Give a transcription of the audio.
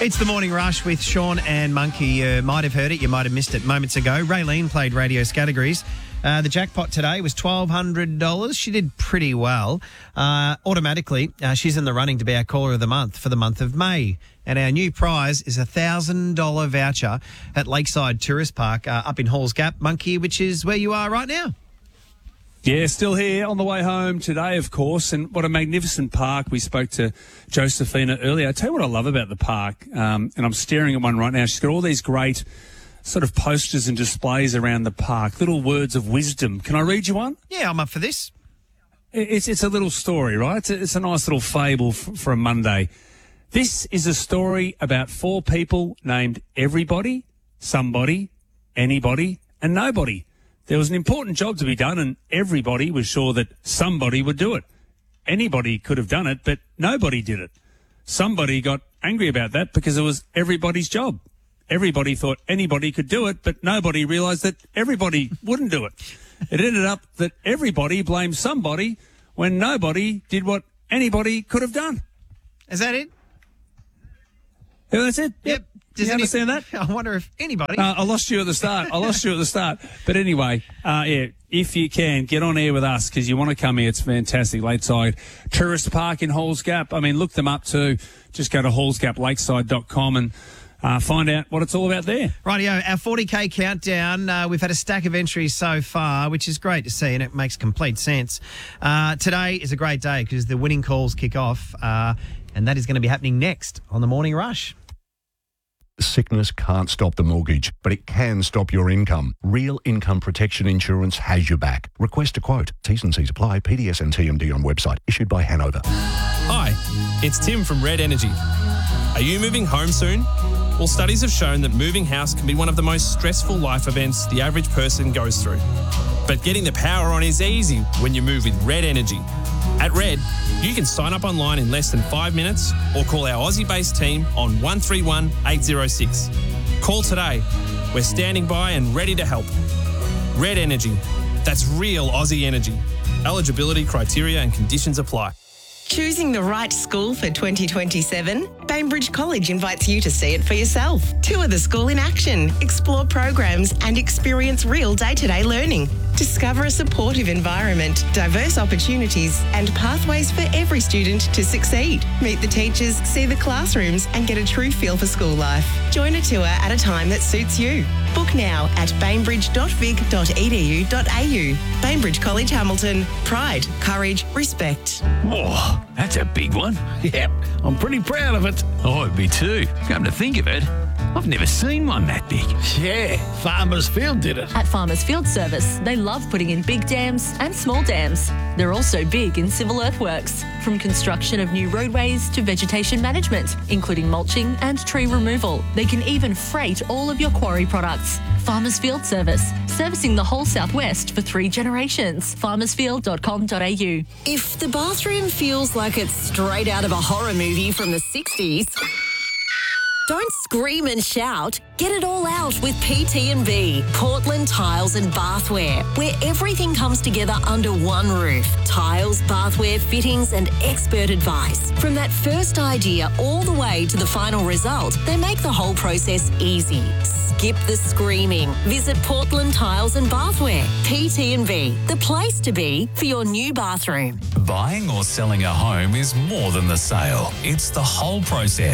It's the Morning Rush with Sean and Monkey. You might have heard it, you might have missed it moments ago. Raylene played Radio Categories. The jackpot today was $1,200. She did pretty well. Automatically, she's in the running to be our caller of the month for the month of May. And our new prize is a $1,000 voucher at Lakeside Tourist Park up in Halls Gap, Monkey, which is where you are right now. Yeah, still here on the way home today, of course, and what a magnificent park. We spoke to Josephina earlier. I tell you what I love about the park, and I'm staring at one right now. She's got all these great sort of posters and displays around the park, little words of wisdom. Can I read you one? Yeah, I'm up for this. It's a little story, right? It's a nice little fable for a Monday. This is a story about 4 people named Everybody, Somebody, Anybody, and Nobody. There was an important job to be done, and everybody was sure that somebody would do it. Anybody could have done it, but nobody did it. Somebody got angry about that because it was everybody's job. Everybody thought anybody could do it, but nobody realised that everybody wouldn't do it. It ended up that everybody blamed somebody when nobody did what anybody could have done. Is that it? Yeah, that's it. Yep. Does you understand that? I wonder if anybody... I lost you at the start. But anyway, yeah, if you can, get on air with us because you want to come here. It's fantastic. Lakeside Tourist Park in Halls Gap. I mean, look them up too. Just go to hallsgaplakeside.com and find out what it's all about there. Rightio, our 40K countdown. We've had a stack of entries so far, which is great to see, and it makes complete sense. Today is a great day because the winning calls kick off, and that is going to be happening next on the Morning Rush. Sickness can't stop the mortgage, but it can stop your income. Real Income Protection Insurance has your back. Request a quote. T's and C's apply. PDS and TMD on website. Issued by Hanover. Hi, it's Tim from Red Energy. Are you moving home soon? Well, studies have shown that moving house can be one of the most stressful life events the average person goes through. But getting the power on is easy when you move with Red Energy. At Red, you can sign up online in less than 5 minutes or call our Aussie-based team on 131 806. Call today. We're standing by and ready to help. Red Energy. That's real Aussie energy. Eligibility, criteria and conditions apply. Choosing the right school for 2027? Bainbridge College invites you to see it for yourself. Tour the school in action, explore programs and experience real day-to-day learning. Discover a supportive environment, diverse opportunities and pathways for every student to succeed. Meet the teachers, see the classrooms and get a true feel for school life. Join a tour at a time that suits you. Book now at bainbridge.vic.edu.au. Bainbridge College Hamilton. Pride, courage, respect. Oh, that's a big one. Yep, I'm pretty proud of it. Oh, me too. Come to think of it, I've never seen one that big. Yeah, Farmers Field did it. At Farmers Field Service, they love putting in big dams and small dams. They're also big in civil earthworks, from construction of new roadways to vegetation management, including mulching and tree removal. They can even freight all of your quarry products. Farmers Field Service, servicing the whole southwest for 3 generations. farmersfield.com.au. If the bathroom feels like it's straight out of a horror movie from the 60s, don't scream and shout. Get it all out with PT&B, Portland Tiles and Bathware, where everything comes together under one roof. Tiles, bathware, fittings and expert advice. From that first idea all the way to the final result, they make the whole process easy. Skip the screaming. Visit Portland Tiles and Bathware. PT&B, the place to be for your new bathroom. Buying or selling a home is more than the sale. It's the whole process.